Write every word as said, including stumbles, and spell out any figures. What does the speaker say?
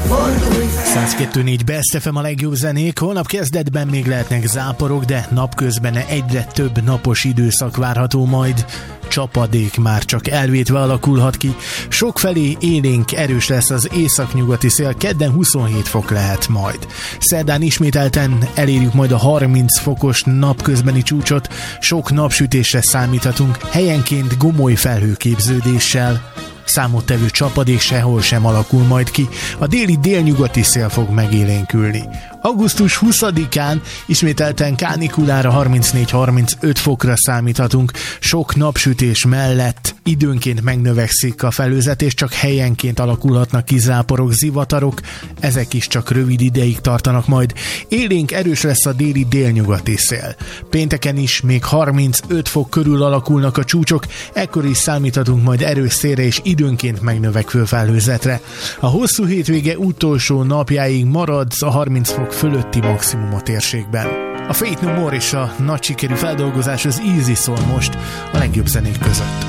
száz kettő négy Best ef em a legjobb zenék. Holnap kezdetben még lehetnek záporok, de napközben egyre több napos időszak várható majd. Csapadék már csak elvétve alakulhat ki. Sokfelé élénk erős lesz az északnyugati szél, kedden huszonhét fok lehet majd. Szerdán ismételten elérjük majd a harminc fokos napközbeni csúcsot, sok napsütésre számíthatunk, helyenként gomoly felhőképződéssel. Számottevő csapadék sehol sem alakul majd ki, a déli délnyugati szél fog megélénkülni. augusztus huszadikán ismételten kánikulára harmincnégy-harmincöt fokra számíthatunk, sok napsütés mellett időnként megnövekszik a felhőzet, és csak helyenként alakulhatnak ki záporok, zivatarok, ezek is csak rövid ideig tartanak majd. Élénk erős lesz a déli délnyugati szél. Pénteken is még harmincöt fok körül alakulnak a csúcsok, ekkor is számíthatunk majd erős szélre és időnként megnövekvő felhőzetre. A hosszú hétvége utolsó napjáig marad a harminc fok fölötti maximum a térségben. A Faith No More és a nagy sikerű feldolgozás az Easy szól most a legjobb zenék között.